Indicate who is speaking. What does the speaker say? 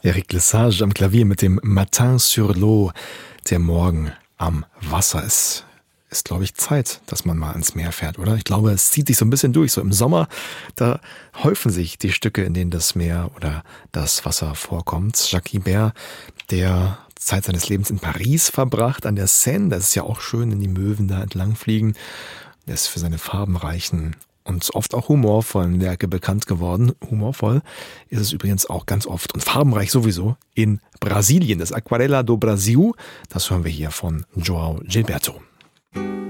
Speaker 1: Eric Lesage am Klavier mit dem Matin sur l'eau, der Morgen am Wasser. Es ist, glaube ich, Zeit, dass man mal ins Meer fährt, oder? Ich glaube, es zieht sich so ein bisschen durch. So im Sommer, da häufen sich die Stücke, in denen das Meer oder das Wasser vorkommt. Jacques Ibert, der Zeit seines Lebens in Paris verbracht, an der Seine. Das ist ja auch schön, wenn die Möwen da entlang fliegen. Er ist für seine farbenreichen und oft auch humorvollen Werke bekannt geworden. Humorvoll ist es übrigens auch ganz oft und farbenreich sowieso in Brasilien. Das Aquarela do Brasil, das hören wir hier von João Gilberto.